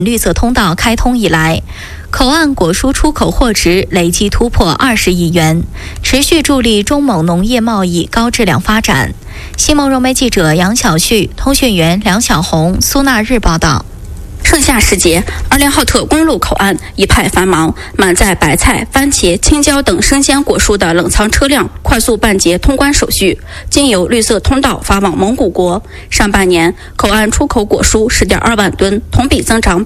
绿色通道开通以来，口岸果蔬出口货值累计突破20亿元，持续助力中蒙农业贸易高质量发展。新梦融媒记者杨晓旭、通讯员梁小红、苏纳日报道。 盛夏时节，二连浩特公路口岸一派繁忙，满载白菜、番茄、青椒等生鲜果蔬的冷藏车辆快速办结通关手续，经由绿色通道发往蒙古国。上半年，口岸出口果蔬10.2万吨，同比增长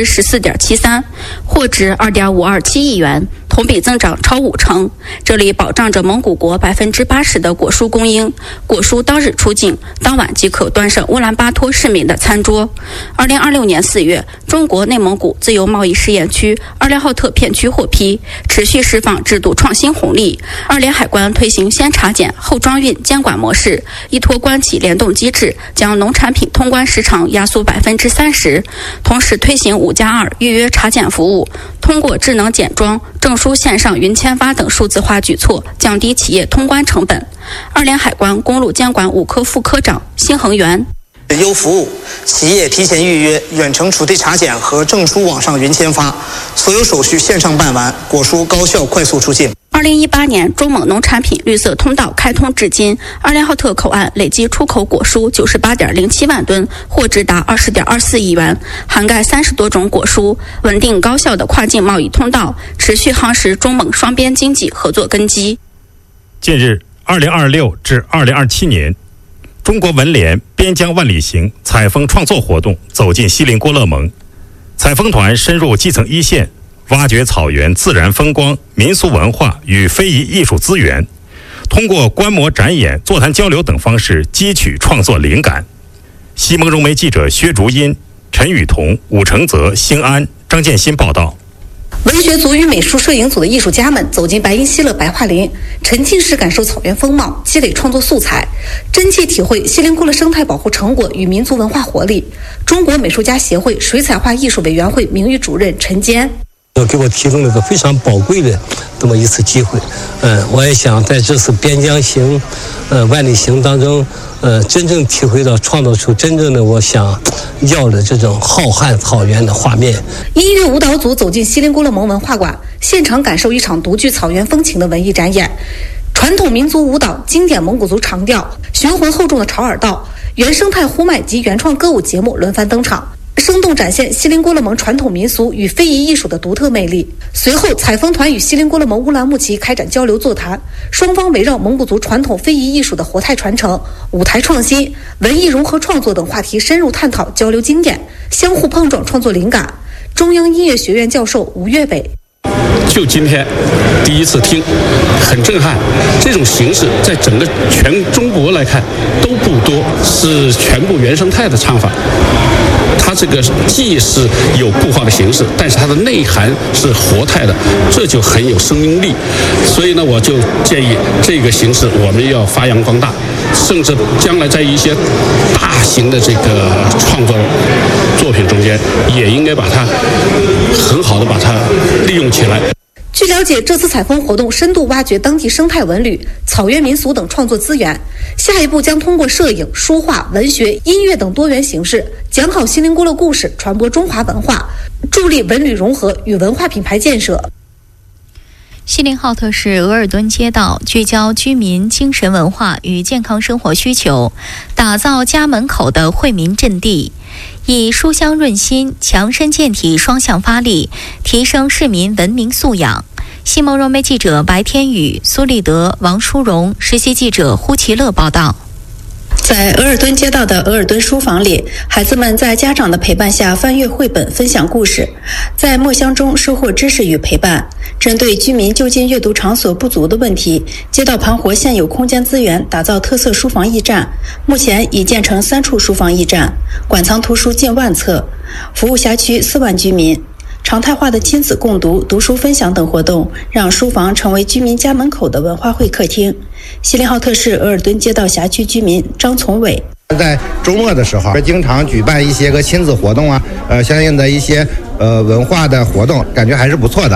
14.73%，货值2.527亿元，同比增长超50%。这里保障着蒙古国80%的果蔬供应，果蔬当日出境，当晚即可端上乌兰巴托市民的餐桌。2026年4月，中国内蒙古自由贸易试验区二连浩特片区获批，持续释放制度创新红利。二连海关推行先查检后装运监管模式，依托关企联动机制，将农产品通关时长压缩30%，同时推行5+2预约查检服务，通过智能检装、证书线上云签发等数字化举措，降低企业通关成本。二连海关公路监管5科副科长辛恒元。 优服务，企业提前预约、远程储备查检和证书网上云签发，所有手续线上办完，果蔬高效快速出境。 2018年，中蒙农产品绿色通道开通至今，二连浩特口岸累计出口果蔬98.07万吨，货值达20.24亿元，涵盖30多种果蔬，稳定高效的跨境贸易通道，持续夯实中蒙双边经济合作根基。 近日，2026至2027年。中国文联边疆万里行采风创作活动走进锡林郭勒盟，采风团深入基层一线，挖掘草原自然风光、民俗文化与非遗艺术资源，通过观摩展演、座谈交流等方式汲取创作灵感。西蒙融媒记者薛竹音、陈雨桐、武承泽、兴安、张建新报道。 文学组与美术摄影组的艺术家们走进白银西乐白桦林，沉浸式感受草原风貌，积累创作素材，真切体会锡林郭勒生态保护成果与民族文化活力。中国美术家协会水彩画艺术委员会名誉主任陈坚。 给我提供了一个非常宝贵的这么一次机会，我也想在这次边疆行、万里行当中，真正体会到创造出真正的我想要的这种浩瀚草原的画面。 音乐舞蹈组走进锡林郭勒盟文化馆，现场感受一场独具草原风情的文艺展演，传统民族舞蹈、经典蒙古族长调、雄浑厚重的潮尔道、原生态呼麦及原创歌舞节目轮番登场，生动展现锡林郭勒盟传统民俗与非遗艺术的独特魅力。随后，采风团与锡林郭勒盟乌兰牧骑开展交流座谈，双方围绕蒙古族传统非遗艺术的活态传承、舞台创新、文艺融合创作等话题深入探讨、交流经验，相互碰撞创作灵感。中央音乐学院教授吴越北。 就今天第一次听，很震撼。这种形式在整个全中国来看都不多，是全部原生态的唱法。它这个既是有固化的形式，但是它的内涵是活态的，这就很有生命力。所以呢，我就建议这个形式我们要发扬光大，甚至将来在一些大型的这个创作作品中间，也应该把它很好的把它利用起来。 据了解，这次采风活动深度挖掘当地生态文旅、草原民俗等创作资源，下一步将通过摄影、书画、文学、音乐等多元形式，讲好锡林郭勒故事，传播中华文化，助力文旅融合与文化品牌建设。 锡林浩特市额尔敦街道聚焦居民精神文化与健康生活需求，打造家门口的惠民阵地，以书香润心、强身健体双向发力，提升市民文明素养。西蒙融媒记者白天宇、苏立德、王淑荣，实习记者呼其乐报道。 在额尔敦街道的额尔敦书房里，孩子们在家长的陪伴下翻阅绘本，分享故事，在墨香中收获知识与陪伴。针对居民就近阅读场所不足的问题，街道盘活现有空间资源，打造特色书房驿站。目前已建成3处书房驿站，馆藏图书近万册，服务辖区4万居民。常态化的亲子共读、读书分享等活动，让书房成为居民家门口的文化会客厅。锡林浩特市额尔敦街道辖区居民张从伟。 在周末的时候，经常举办一些个亲子活动啊，相应的一些文化的活动，感觉还是不错的。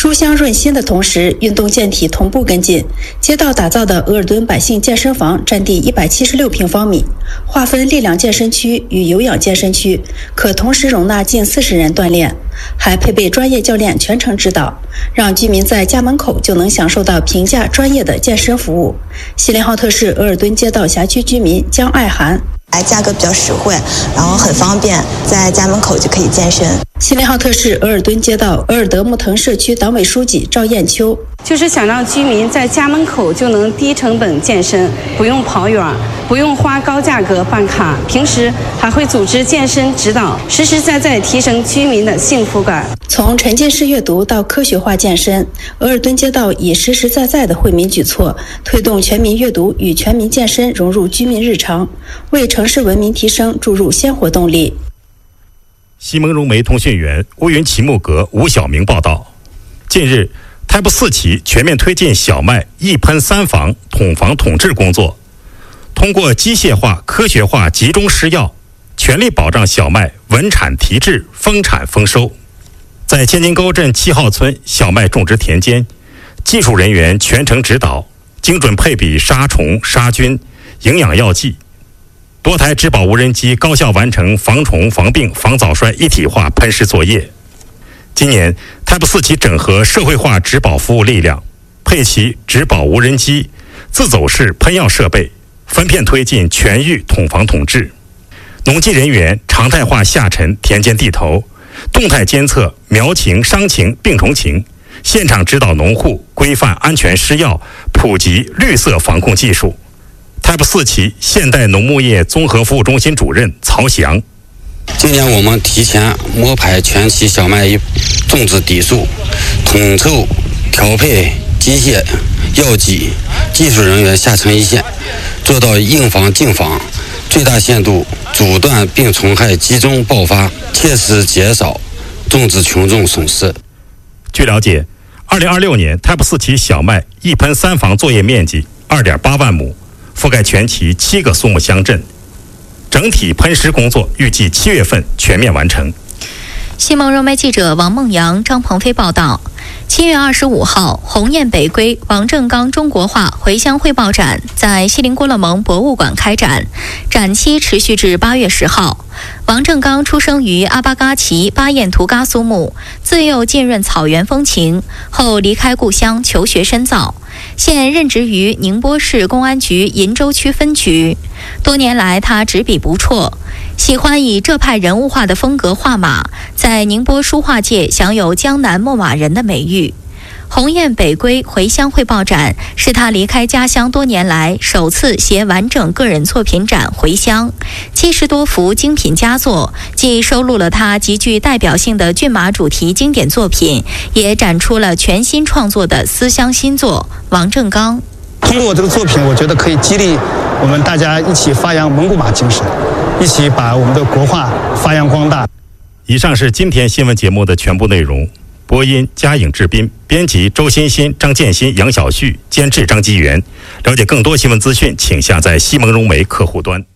书香润心的同时，运动健体同步跟进。街道打造的额尔敦百姓健身房占地176平方米，划分力量健身区与有氧健身区，可同时容纳近40人锻炼，还配备专业教练全程指导，让居民在家门口就能享受到平价专业的健身服务。锡林浩特市额尔敦街道辖区居民江爱涵。 价格比较实惠，然后很方便，在家门口就可以健身。 锡林浩特市额尔敦街道额尔德木腾社区党委书记赵艳秋， 就是想让居民在家门口就能低成本健身，不用跑远，不用花高价格办卡，平时还会组织健身指导，实实在在提升居民的幸福感。 从沉浸式阅读到科学化健身，额尔敦街道以实实在在的惠民举措，推动全民阅读与全民健身融入居民日常，为城市文明提升注入鲜活动力。 西蒙融媒通讯员乌云齐木格吴晓明报道，近日Type 4期全面推进小麦一喷三防统防统治工作，通过机械化、科学化集中施药，全力保障小麦稳产提质、丰产丰收。在千金沟镇7号村小麦种植田间，技术人员全程指导，精准配比杀虫、杀菌、营养药剂。多台植保无人机高效完成防虫、防病、防早衰一体化喷施作业。今年 Type 4期整合社会化植保服务力量，配齐植保无人机、自走式喷药设备，分片推进全域统防统治。农机人员常态化下沉田间地头，动态监测苗情、伤情、病虫情，现场指导农户规范安全施药，普及绿色防控技术。Type 4期现代农牧业综合服务中心主任曹翔， 今年我们提前摸排全期小麦种植底数，统筹调配机械、药剂、技术人员下沉一线，做到应防尽防，最大限度阻断病虫害集中爆发，切实减少种植群众损失。 据了解，2026年 Type 4期小麦一喷三防作业面积2.8万亩，覆盖全期7个苏木乡镇，整体喷施工作预计7月份全面完成。 西蒙融媒记者王梦阳、张鹏飞报道，7月25号，鸿雁北归王正刚中国画回乡汇报展在锡林郭勒盟博物馆开展，展期持续至8月10号。王正刚出生于阿巴嘎旗巴彦图嘎苏木，自幼浸润草原风情，后离开故乡求学深造，现任职于宁波市公安局鄞州区分局。多年来，他执笔不辍，喜欢以浙派人物画的风格画马，在宁波书画界享有江南墨马人的美誉。鸿雁北归回乡汇报展是他离开家乡多年来首次携完整个人作品展回乡，70多幅精品佳作，既收录了他极具代表性的骏马主题经典作品，也展出了全新创作的思乡新作。王正刚通过这个作品，我觉得可以激励我们大家一起发扬蒙古马精神，一起把我们的国画发扬光大。 以上是今天新闻节目的全部内容。播音嘉颖、志斌，编辑周欣欣、张建新、杨晓旭，监制张基元。了解更多新闻资讯，请下载西蒙融媒客户端。